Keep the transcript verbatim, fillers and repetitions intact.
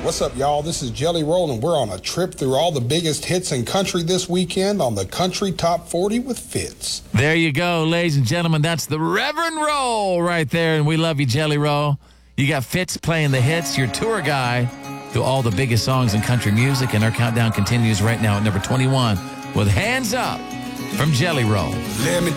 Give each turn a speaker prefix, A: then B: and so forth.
A: What's up, y'all? This is Jelly Roll, and we're on a trip through all the biggest hits in country this weekend on the Country Top forty with Fitz.
B: There you go, ladies and gentlemen. That's the Reverend Roll right there, and we love you, Jelly Roll. You got Fitz playing the hits, your tour guy through all the biggest songs in country music, and our countdown continues right now at number twenty-one with Hands Up from Jelly Roll.
A: Let me